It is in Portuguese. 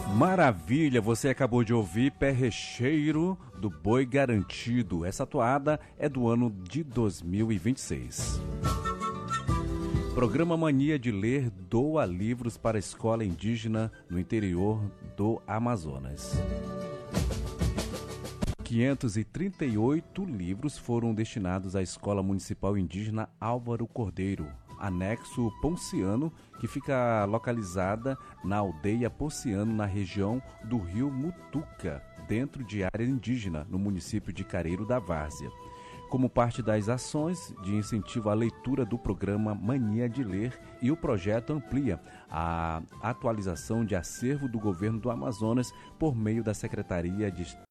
Maravilha, você acabou de ouvir Pé Recheiro do Boi Garantido. Essa toada é do ano de 2026. Programa Mania de Ler doa livros para a escola indígena no interior do Amazonas. 538 livros foram destinados à Escola Municipal Indígena Álvaro Cordeiro, anexo Ponciano, que fica localizada na aldeia Ponciano, na região do Rio Mutuca, dentro de área indígena, no município de Careiro da Várzea. Como parte das ações de incentivo à leitura do programa Mania de Ler, e o projeto amplia a atualização de acervo do governo do Amazonas por meio da Secretaria de